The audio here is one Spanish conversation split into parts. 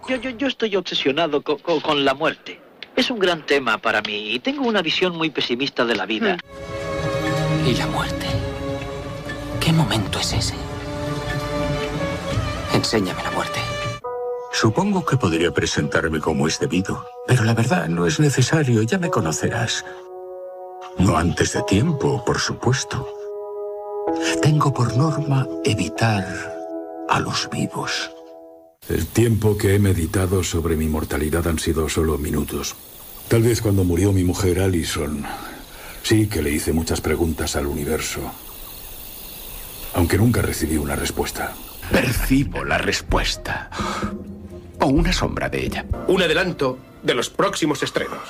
Yo estoy obsesionado con la muerte. Es un gran tema para mí y tengo una visión muy pesimista de la vida. ¿Y la muerte? ¿Qué momento es ese? Enséñame la muerte. Supongo que podría presentarme como es debido, pero la verdad no es necesario, ya me conocerás. No antes de tiempo, por supuesto. Tengo por norma evitar a los vivos. El tiempo que he meditado sobre mi mortalidad han sido solo minutos. Tal vez cuando murió mi mujer Allison, sí que le hice muchas preguntas al universo. Aunque nunca recibí una respuesta. Percibo la respuesta. O una sombra de ella. Un adelanto de los próximos estrenos.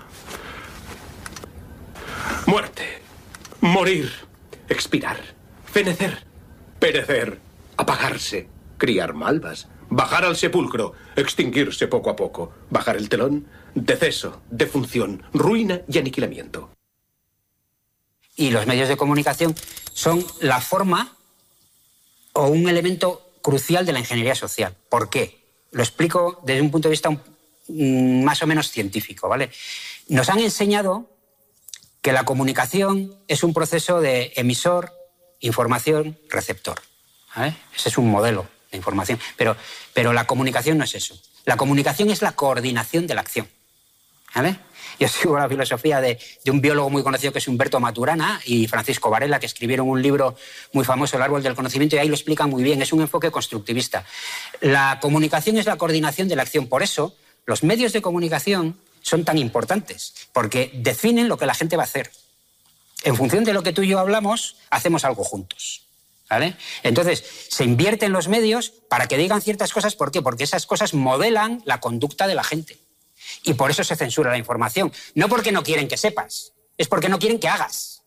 Muerte. Morir. Expirar. Fenecer. Perecer. Apagarse. Criar malvas. Bajar al sepulcro. Extinguirse poco a poco. Bajar el telón. Deceso. Defunción. Ruina y aniquilamiento. Y los medios de comunicación son la forma o un elemento crucial de la ingeniería social. ¿Por qué? Lo explico desde un punto de vista más o menos científico, ¿vale? Nos han enseñado que la comunicación es un proceso de emisor, información, receptor, ¿vale? Ese es un modelo de información. Pero la comunicación no es eso. La comunicación es la coordinación de la acción, ¿vale? Yo sigo la filosofía de un biólogo muy conocido que es Humberto Maturana y Francisco Varela, que escribieron un libro muy famoso, El árbol del conocimiento, y ahí lo explican muy bien. Es un enfoque constructivista. La comunicación es la coordinación de la acción. Por eso, los medios de comunicación son tan importantes, porque definen lo que la gente va a hacer. En función de lo que tú y yo hablamos, hacemos algo juntos, ¿vale? Entonces, se invierte en los medios para que digan ciertas cosas. ¿Por qué? Porque esas cosas modelan la conducta de la gente. Y por eso se censura la información. No porque no quieren que sepas, es porque no quieren que hagas.